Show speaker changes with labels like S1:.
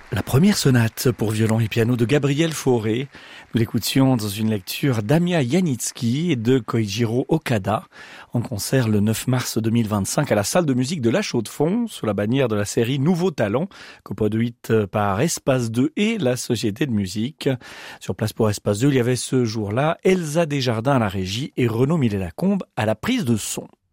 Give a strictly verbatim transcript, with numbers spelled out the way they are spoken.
S1: La première sonate pour violon et piano de Gabriel Fauré. Nous l'écoutions dans une lecture d'Amiya Yanitsky et de Koichiro Okada, en concert le neuf mars deux mille vingt-cinq à la salle de musique de La Chaux-de-Fonds, sous la bannière de la série Nouveaux Talents, coproduite par Espace deux et la Société de musique. Sur place pour Espace deux, il y avait ce jour-là Elsa Desjardins à la régie et Renaud Millet-Lacombe à la prise de son.